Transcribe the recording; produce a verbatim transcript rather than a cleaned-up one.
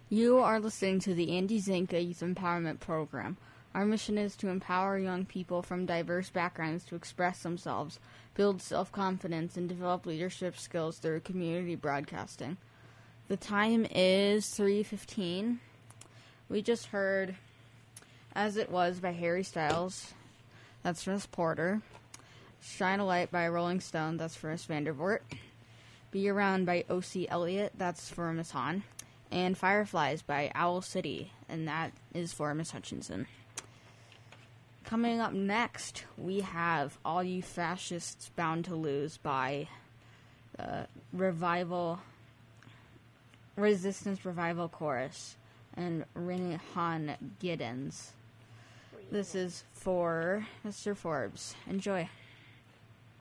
You are listening to the Andy Zanka Youth Empowerment Program. Our mission is to empower young people from diverse backgrounds to express themselves, build self-confidence, and develop leadership skills through community broadcasting. The time is three fifteen. We just heard As It Was by Harry Styles. That's for Miss Porter. Shine a Light by Rolling Stone. That's for Miss Vandervoort. Be Around by O C Elliott. That's for Miss Hahn. And Fireflies by Owl City, and that is for Miss Hutchinson. Coming up next, we have All You Fascists Bound to Lose by uh, Revival, Resistance Revival Chorus, and Rehan Giddens. This is for Mister Forbes. Enjoy.